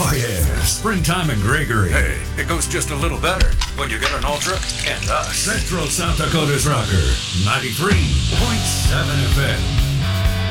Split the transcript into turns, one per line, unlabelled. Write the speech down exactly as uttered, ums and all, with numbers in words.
Oh, yeah. Springtime in Gregory.
Hey, it goes just a little better when you get an Ultra and us.
Central South Dakota's Rocker, ninety-three point seven F M.